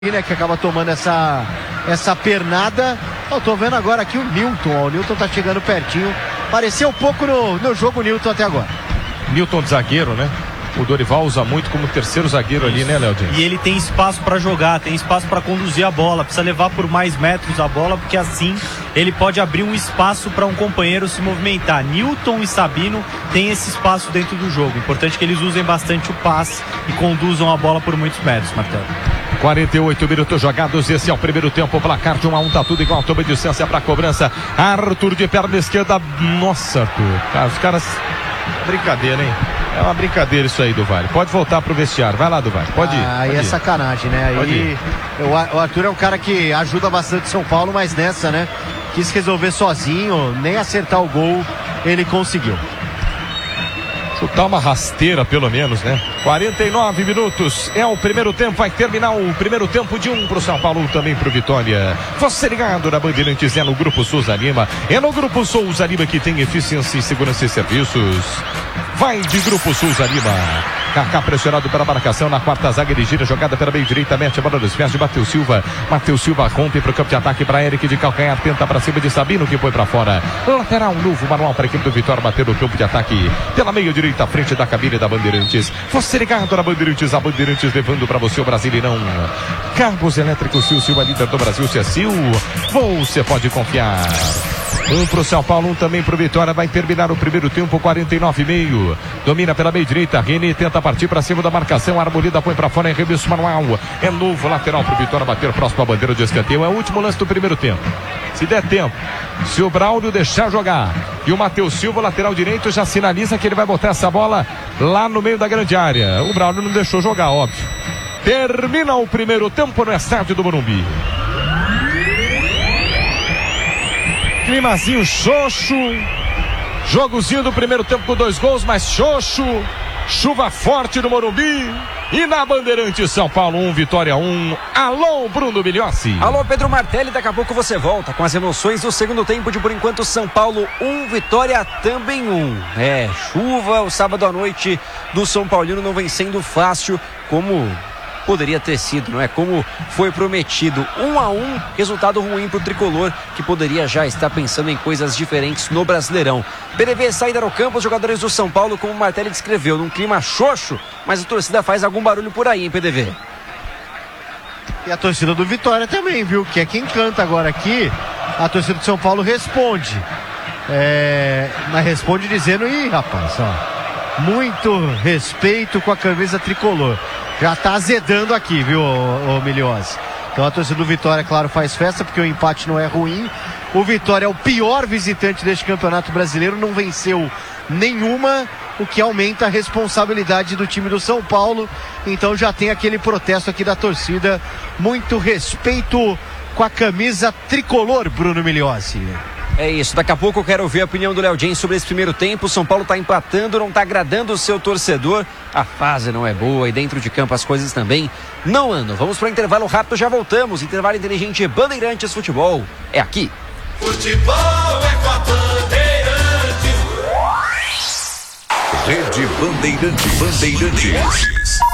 Né, que acaba tomando essa pernada. Eu tô vendo agora aqui o Newton tá chegando pertinho. Pareceu pouco no jogo Newton até agora. Newton de zagueiro, né? O Dorival usa muito como terceiro zagueiro ali, né, Léo? E ele tem espaço para jogar, tem espaço para conduzir a bola, precisa levar por mais metros a bola, porque assim ele pode abrir um espaço para um companheiro se movimentar. Newton e Sabino têm esse espaço dentro do jogo. Importante que eles usem bastante o passe e conduzam a bola por muitos metros, Martelo. 48 minutos jogados, esse é o primeiro tempo, placar de 1-1, tá tudo igual, toma distância pra cobrança, Arthur de perna esquerda, nossa Arthur, os caras, brincadeira, hein? É uma brincadeira isso aí do Vale, pode voltar pro vestiário, vai lá do Vale, pode ir. Aí é sacanagem, né? Aí o Arthur é um cara que ajuda bastante São Paulo, mas nessa, né? Quis resolver sozinho, nem acertar o gol ele conseguiu. Chutar uma rasteira pelo menos, né? 49 minutos, é o primeiro tempo, vai terminar o primeiro tempo de 1 pro São Paulo, também pro Vitória. Você ligado na Bandeirantes, é no Grupo Souza Lima, é no Grupo Souza Lima que tem eficiência em segurança e serviços. Vai de Grupo Souza Lima. Kaká pressionado pela marcação na quarta zaga, ele gira, jogada pela meio direita, mete a bola dos pés de Matheus Silva. Matheus Silva rompe pro campo de ataque para Eric de calcanhar, tenta para cima de Sabino que foi para fora. Lateral novo, manual para a equipe do Vitória, bater no campo de ataque pela meio direita, à frente da cabine da Bandeirantes. Você ligado na Bandeirantes, a Bandeirantes levando para você o Brasileirão. Carros elétricos Sil, Silva, líder do Brasil, se é Sil, você pode confiar. 1 pro São Paulo, 1 também pro Vitória. Vai terminar o primeiro tempo, 49,5. Domina pela meia direita, René tenta partir para cima da marcação, Arboleda põe para fora em reverso manual. É novo lateral pro Vitória bater próximo à bandeira de escanteio. É o último lance do primeiro tempo. Se der tempo, se o Braulio deixar jogar e o Matheus Silva, lateral direito, já sinaliza que ele vai botar essa bola lá no meio da grande área. O Braulio não deixou jogar, óbvio. Termina o primeiro tempo no estádio do Morumbi. Climazinho xoxo, jogozinho do primeiro tempo com 2 gols, mas xoxo, chuva forte no Morumbi e na Bandeirante São Paulo 1, Vitória 1. Alô, Bruno Migliossi. Alô, Pedro Martelli, daqui a pouco você volta com as emoções do segundo tempo de, por enquanto, São Paulo 1, Vitória também 1. Chuva, o sábado à noite do São Paulino não vem sendo fácil como poderia ter sido, não é? Como foi prometido. 1-1, resultado ruim pro tricolor, que poderia já estar pensando em coisas diferentes no Brasileirão. PDV, saída no campo, os jogadores do São Paulo, como o Martelli descreveu, num clima xoxo, mas a torcida faz algum barulho por aí, hein, PDV? E a torcida do Vitória também, viu? Que é quem canta agora aqui. A torcida do São Paulo responde. Mas responde dizendo, rapaz, ó, muito respeito com a camisa tricolor. Já tá azedando aqui, viu, o Migliossi? Então a torcida do Vitória, claro, faz festa, porque o empate não é ruim. O Vitória é o pior visitante deste Campeonato Brasileiro, não venceu nenhuma, o que aumenta a responsabilidade do time do São Paulo. Então já tem aquele protesto aqui da torcida. Muito respeito com a camisa tricolor, Bruno Migliossi. É isso, daqui a pouco eu quero ouvir a opinião do Léo James sobre esse primeiro tempo. São Paulo tá empatando, não tá agradando o seu torcedor. A fase não é boa e dentro de campo as coisas também não andam. Vamos para o intervalo rápido, já voltamos. Intervalo inteligente, Bandeirantes Futebol. É aqui. Futebol é com a Bandeirantes. Rede Bandeirantes.